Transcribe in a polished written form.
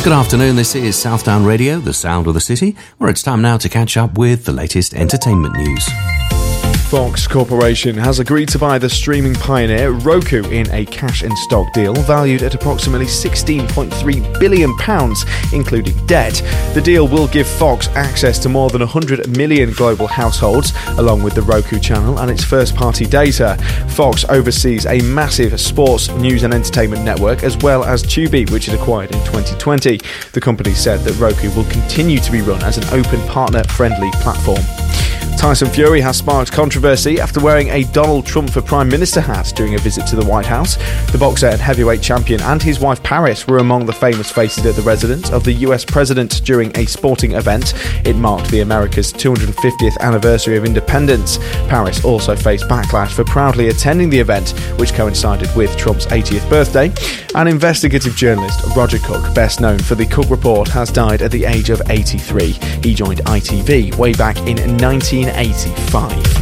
Good afternoon, this is Southdown Radio, the sound of the city, where it's time now to catch up with the latest entertainment news. Fox Corporation has agreed to buy the streaming pioneer Roku in a cash-in-stock deal valued at approximately £16.3 billion, including debt. The deal will give Fox access to more than 100 million global households, along with the Roku channel and its first-party data. Fox oversees a massive sports, news and entertainment network, as well as Tubi, which it acquired in 2020. The company said that Roku will continue to be run as an open, partner-friendly platform. Tyson Fury has sparked controversy after wearing a Donald Trump for Prime Minister hat during a visit to the White House. The boxer and heavyweight champion and his wife Paris were among the famous faces at the residence of the US president during a sporting event. It marked the America's 250th anniversary of independence. Paris also faced backlash for proudly attending the event, which coincided with Trump's 80th birthday. And investigative journalist Roger Cook, best known for the Cook Report, has died at the age of 83. He joined ITV way back in 1985.